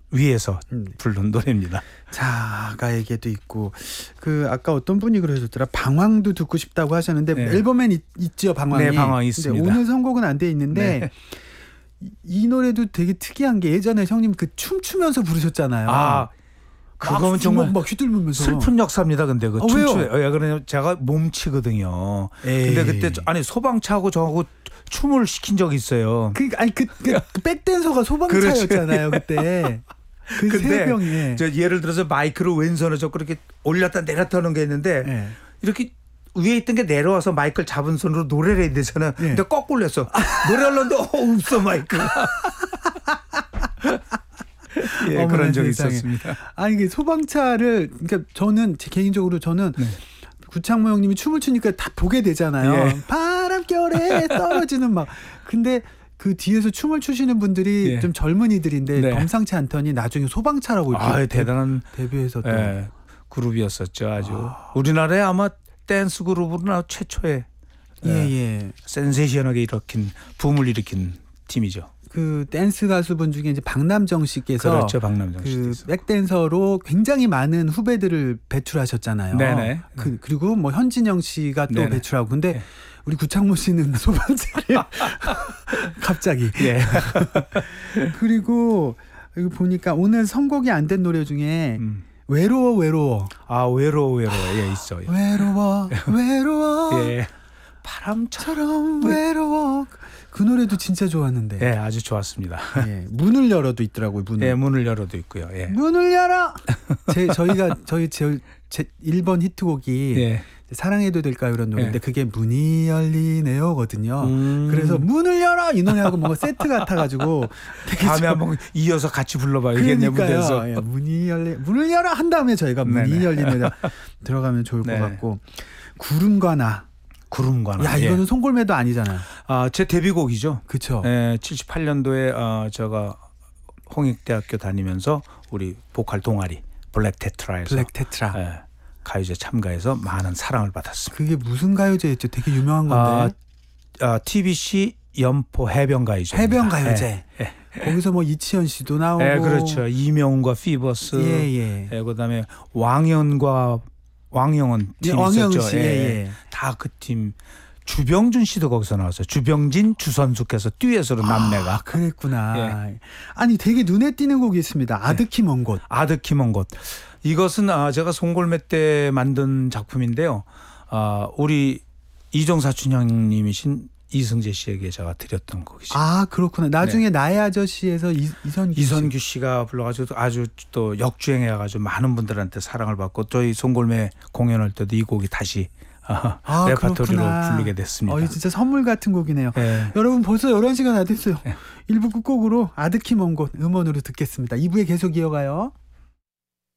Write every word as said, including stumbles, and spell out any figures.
위해서 음. 부른 노래입니다. 자, 아가에게도 있고 그 아까 어떤 분이 그러셨더라. 방황도 듣고 싶다고 하셨는데 네. 앨범엔 있, 있죠 방황이. 네, 방황이 있습니다. 오늘 선곡은 안 돼 있는데 네. 이, 이 노래도 되게 특이한 게 예전에 형님 그 춤추면서 부르셨잖아요. 아, 그건 정말 막 휘둘르면서 슬픈 역사입니다. 근데 그 아, 왜요? 춤추, 예, 그래 제가 몸치거든요. 에이. 근데 그때 저- 아니 소방차하고 저하고 춤을 시킨 적이 있어요. 그 아니 그, 그, 그 백댄서가 소방차였잖아요 그때. 그 근데 새벽에. 저 예를 들어서 마이크를 왼손으로 저 그렇게 올렸다 내렸다 하는 게 있는데 네. 이렇게 위에 있던 게 내려와서 마이크를 잡은 손으로 노래를 해야 되잖아. 네. 근데 거꾸로 했어. 노래하려는데 어, 없어 마이크. 예, 어머나 그런 적이 세상에. 있었습니다. 아니 이게 소방차를 그러니까 저는 제 개인적으로 저는 네. 구창모 형님이 춤을 추니까 다 보게 되잖아요. 예. 바람결에 떨어지는 막. 근데 그 뒤에서 춤을 추시는 분들이 예. 좀 젊은이들인데 네. 범상치 않더니 나중에 소방차라고 이렇게 아, 대단한 데뷔해서 또. 예, 그룹이었었죠. 아주 아. 우리나라에 아마 댄스 그룹으로나 최초의 예, 예, 예. 센세이션하게 일으킨 붐을 일으킨 팀이죠. 그 댄스 가수분 중에 이제 박남정 씨께서 그렇죠, 박남정 그 씨께서. 백댄서로 굉장히 많은 후배들을 배출하셨잖아요. 네네. 그, 그리고 뭐 현진영 씨가 또 네네. 배출하고 근데 네. 우리 구창모 씨는 소방차를 갑자기. 예. 그리고 여기 보니까 오늘 선곡이 안 된 노래 중에 음. 외로워 외로워 아 외로워 외로워 예 있어요. 외로워 외로워 예. 바람처럼. 처럼 외로워 그 노래도 진짜 좋았는데. 예, 아주 좋았습니다. 예, 문을 열어도 있더라고요. 문을. 예, 문을 열어도 있고요. 예. 문을 열어. 제 저희가 저희 제, 제 일 번 히트곡이 예. 사랑해도 될까요 이런 노래인데 예. 그게 문이 열리네요거든요. 음. 그래서 문을 열어 이 노래하고 뭔가 세트 같아가지고 되게 다음에 좀- 한번 이어서 같이 불러봐야겠네 무대에서. 그러니까요. 예, 문이 열리 문을 열어 한 다음에 저희가 문이 네네. 열리는 들어가면 좋을 네. 것 같고 구름과 나. 구름과 나. 야 예. 이거는 송골매도 아니잖아요. 아, 제 데뷔곡이죠. 그렇죠. 예, 칠십팔 년도에 어, 제가 홍익대학교 다니면서 우리 보컬 동아리 블랙 테트라에서 블랙 테트라. 예, 가요제 참가해서 많은 사랑을 받았습니다. 그게 무슨 가요제였죠? 되게 유명한 건데. 아, 아, 티비씨 연포 해변가요제. 해변가요제. 예, 거기서 뭐 이치현 씨도 나오고. 예, 그렇죠. 이명훈과 피버스. 예, 예. 예, 그다음에 왕현과 왕영은 예, 팀 왕영은 있었죠. 씨, 예, 예. 다 그 팀. 주병준 씨도 거기서 나왔어요. 주병진, 주선숙해서 듀엣으로 남매가. 아, 그랬구나. 예. 아니 되게 눈에 띄는 곡이 있습니다. 아득히 먼 곳. 아득히 먼 곳. 이것은 아, 제가 송골매 때 만든 작품인데요. 아, 우리 이종사춘 형님이신 이승재 씨에게 제가 드렸던 곡이죠. 아 그렇구나. 나중에 나의 아저씨에서 이, 이선규 씨. 이선규 씨가 불러가지고 아주 또 역주행해가지고 많은 분들한테 사랑을 받고 저희 송골매 공연할 때도 이 곡이 다시 아, 아, 레퍼토리로 그렇구나. 부르게 됐습니다. 어, 이 진짜 선물 같은 곡이네요. 예. 여러분 벌써 열한 시가 다 됐어요. 네. 일 부 끝곡으로 아득히 먼 곳 음원으로 듣겠습니다. 이 부에 계속 이어가요.